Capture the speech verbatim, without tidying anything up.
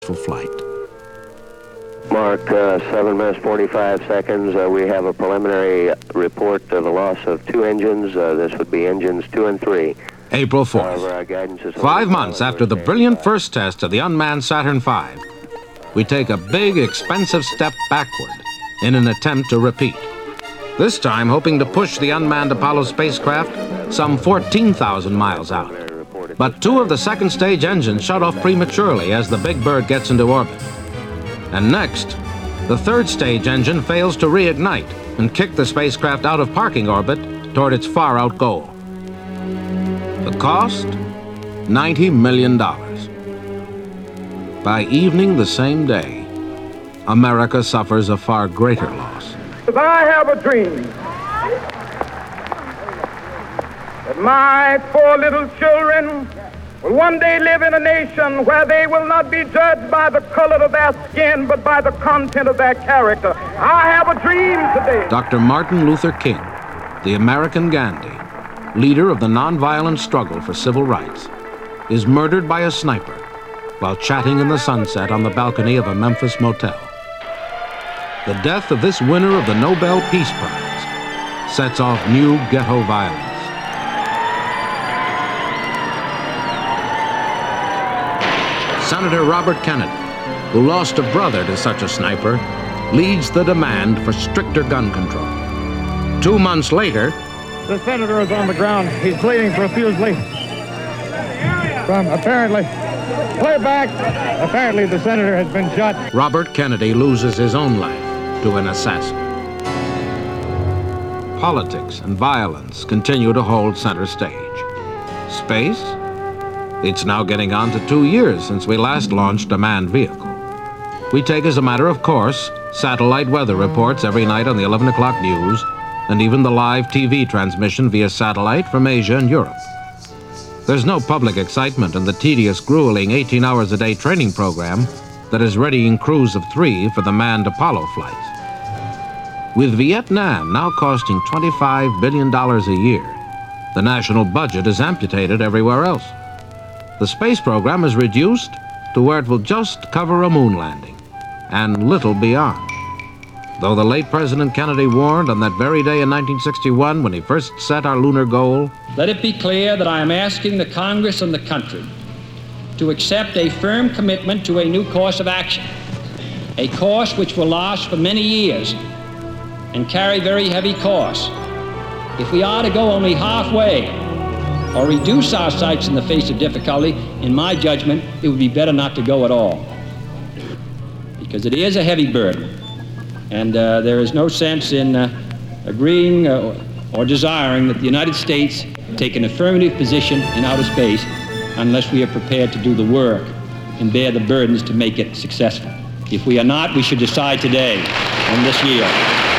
for flight. Mark, uh, seven minutes forty-five seconds. Uh, we have a preliminary report of the loss of two engines. Uh, this would be engines two and three. April fourth. However, our guidance is Five months after the brilliant first test of the unmanned Saturn five, we take a big, expensive step backward in an attempt to repeat. This time hoping to push the unmanned Apollo spacecraft some fourteen thousand miles out. But two of the second stage engines shut off prematurely as the Big Bird gets into orbit. And next, the third stage engine fails to reignite and kick the spacecraft out of parking orbit toward its far-out goal. The cost? ninety million dollars. By evening the same day, America suffers a far greater loss. I have a dream that my four little children will one day live in a nation where they will not be judged by the color of their skin, but by the content of their character. I have a dream today. Doctor Martin Luther King, the American Gandhi, leader of the nonviolent struggle for civil rights, is murdered by a sniper while chatting in the sunset on the balcony of a Memphis motel. The death of this winner of the Nobel Peace Prize sets off new ghetto violence. Senator Robert Kennedy, who lost a brother to such a sniper, leads the demand for stricter gun control. Two months later, the senator is on the ground. He's bleeding profusely from apparently playback. Apparently the senator has been shot. Robert Kennedy loses his own life to an assassin. Politics and violence continue to hold center stage. Space? It's now getting on to two years since we last launched a manned vehicle. We take as a matter of course satellite weather reports every night on the eleven o'clock news, and even the live T V transmission via satellite from Asia and Europe. There's no public excitement in the tedious, grueling eighteen hours a day training program that is readying crews of three for the manned Apollo flights. With Vietnam now costing twenty-five billion dollars a year, the national budget is amputated everywhere else. The space program is reduced to where it will just cover a moon landing, and little beyond. Though the late President Kennedy warned on that very day in nineteen sixty-one when he first set our lunar goal, let it be clear that I am asking the Congress and the country to accept a firm commitment to a new course of action, a course which will last for many years and carry very heavy costs. If we are to go only halfway or reduce our sights in the face of difficulty, in my judgment, it would be better not to go at all, because it is a heavy burden. And uh, there is no sense in uh, agreeing uh, or desiring that the United States take an affirmative position in outer space unless we are prepared to do the work and bear the burdens to make it successful. If we are not, we should decide today and this year